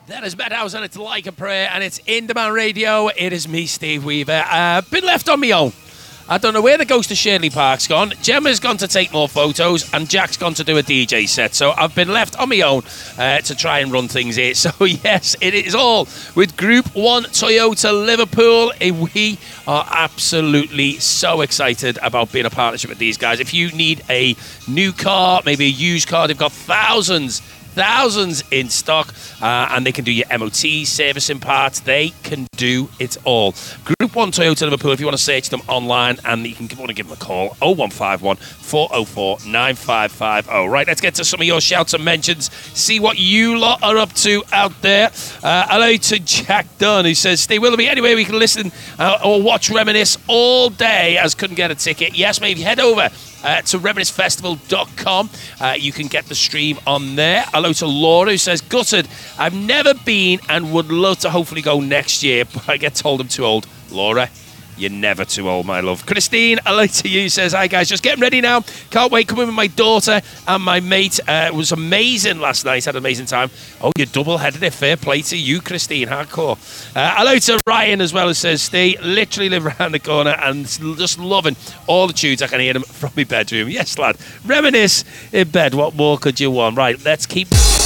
That is Madhouse and it's Like a Prayer and it's In Demand Radio. It is me, Steve Weaver. Been left on my own. I don't know where the ghost of Shirley Park's gone. Gemma's gone to take more photos and Jack's gone to do a DJ set. So I've been left on my own to try and run things here. So yes, it is all with Group 1 Toyota Liverpool. We are absolutely so excited about being a partnership with these guys. If you need a new car, maybe a used car, they've got thousands in stock, and they can do your MOT, servicing parts. They can do it all. Group 1 Toyota Liverpool, if you want to search them online, and you can want to give them a call, 0151 404 9550. Right, let's get to some of your shouts and mentions, see what you lot are up to out there. Hello to Jack Dunn, who says, Stay Willoughby, anyway we can listen or watch Reminisce all day, as couldn't get a ticket. Yes, maybe head over to reminiscefestival.com. You can get the stream on there. Hello to Laura, who says, gutted, I've never been and would love to hopefully go next year, but I get told I'm too old. Laura, you're never too old, my love. Christine, hello to you, says, hi guys, just getting ready now. Can't wait, coming with my daughter and my mate. It was amazing last night, had an amazing time. Oh, you double-headed it, fair play to you, Christine, hardcore. Hello to Ryan as well, who says, stay, literally live around the corner and just loving all the tunes. I can hear them from my bedroom. Yes, lad, reminisce in bed, what more could you want? Right, let's keep